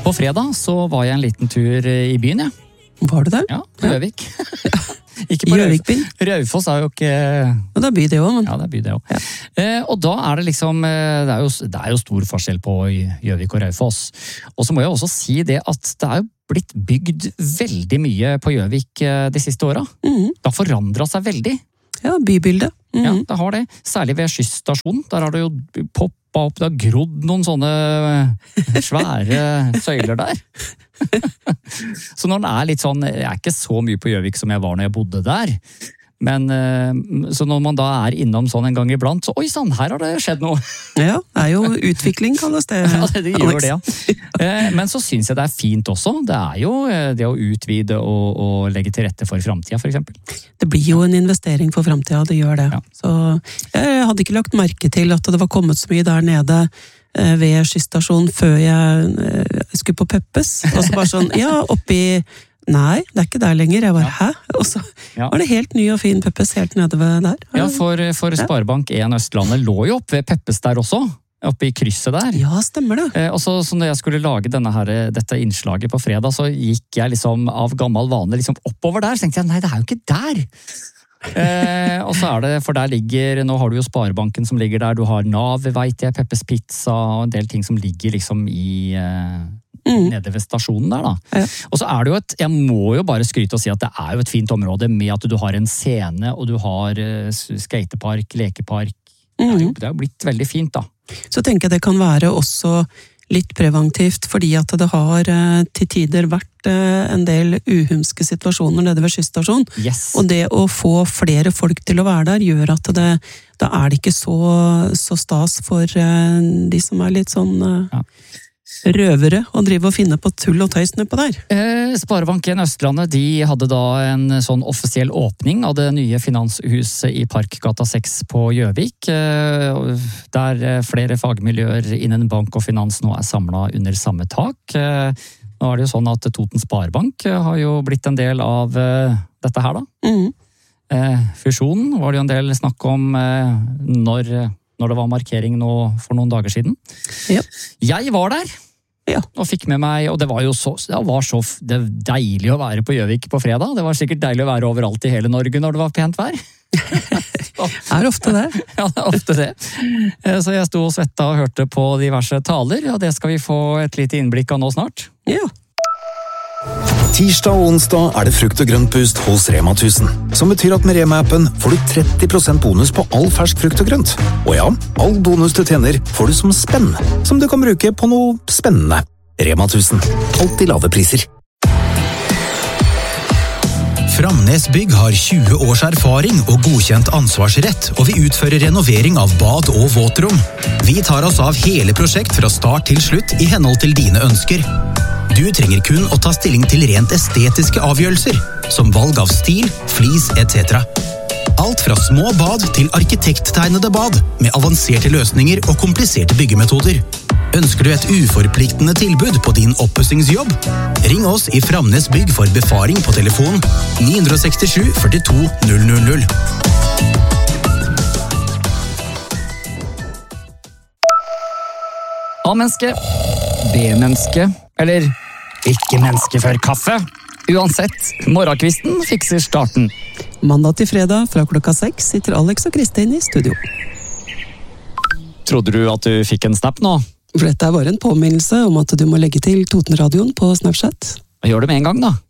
På fredag så var jeg en liten tur I byen, ja. Var du der? Ja, på Gjøvik. Ikke på Gjøvikbyen? Raufoss jo ikke... Og det by det også, men... Ja, det by det også. Ja. Og da det liksom, det jo stor forskjell på Gjøvik og Raufoss. Og så må jeg også si det at det jo blitt bygd veldig mye på Gjøvik de siste årene. Det har forandret seg veldig. Ja, bybildet. Ja, det har det. Særlig ved Kyststasjonen. Der har det jo poppet opp, det har grodd noen sånne svære søyler der. Så når den litt sånn, jeg ikke så mye på Gjøvik som jeg var når jeg bodde der, men så når man da innom sånn en gang iblant, så oi sann, her har det skjedd noe. Ja, det jo utvikling, kalles det. Ja, det gjør det, ja. Men så synes jeg det fint også. Det jo det å utvide og legge til rette for fremtiden, for eksempel. Det blir jo en investering for fremtiden, det gjør det. Ja. Så jeg hadde ikke lagt merke til at det var kommet så mye der nede ved Kyststasjonen før jeg skulle på Peppes. Og så bare sånn, ja, oppi... Nei, det ikke der lenger. Jeg bare, hæ? Og så var det helt ny og fin Peppes helt nede ved der. Ja, for Sparebank 1 Østlandet lå jo opp ved Peppes der også. Oppe I krysset der. Ja, stemmer det. Og så når jeg skulle lage dette innslaget på fredag, så gikk jeg liksom av gammel vane liksom oppover der. Så tenkte jeg, nei, det jo ikke der. Og så det, for der ligger, nå har du jo Sparebanken som ligger der, du har Nav, vet jeg, Peppes Pizza og en del ting som ligger liksom I... nede ved stasjonen der da. Ja. Og så det jo jeg må jo bare skryte og si at det jo et fint område med at du har en scene, og du har skatepark, lekepark. Det jo blitt veldig fint da. Så tenker jeg det kan være også litt preventivt, fordi at det har til tider vært en del uhumske situasjoner nede ved Kyststasjonen. Yes. Og det å få flere folk til å være der gjør at da det ikke så stas for de som litt sånn... røvere og drive og finne på tull og tøys nedpå der. Sparebanken Østlandet, de hadde da en sånn offisiell åpning av det nye finanshuset I Parkgata 6 på Gjøvik, der flere fagmiljøer innen bank og finans nå samlet under samme tak. Nå det jo sånn at Toten Sparebank har jo blitt en del av dette her da. Fusjonen var det jo en del snakk om når det var markering nå for noen dager siden. Ja. Jeg var der, og fikk med meg, og det var jo det deilig å være på Gjøvik på fredag. Det var sikkert deilig å være overalt I hele Norge når det var pent vær. Ofte det. Ja, det ofte det. Så jeg sto og svetta og hørte på diverse taler, og det skal vi få et lite innblikk av nå snart. Ja. Tirsdag og onsdag det frukt- og grøntboost hos Rema 1000, som betyr at med Rema-appen får du 30% bonus på all fersk frukt og grønt. Og ja, all bonus du tjener får du som spenn, som du kan bruke på noe spennende. Rema 1000, alltid lave priser. Framnes Bygg har 20 års erfaring og godkjent ansvarsrett, og vi utfører renovering av bad og våtrom. Vi tar oss av hele prosjekt fra start til slutt I henhold til dine ønsker. Du trenger kun å ta stilling til rent estetiske avgjørelser, som valg av stil, flis etc. Alt fra små bad til arkitekttegnede bad, med avanserte løsninger og kompliserte byggemetoder. Ønsker du et uforpliktende tilbud på din oppussingsjobb? Ring oss I Framnes Bygg for befaring på telefon 967 42 000. A-menneske, B-menneske, eller ikke menneske før kaffe. Uansett, morgenkvisten fikser starten. Mandag til fredag fra klokka 6 sitter Alex og Kristin I studio. Trodde du at du fikk en snap nå? For dette bare en påminnelse om at du må legge til Toten-radioen på Snapchat. Gjør det med en gang da.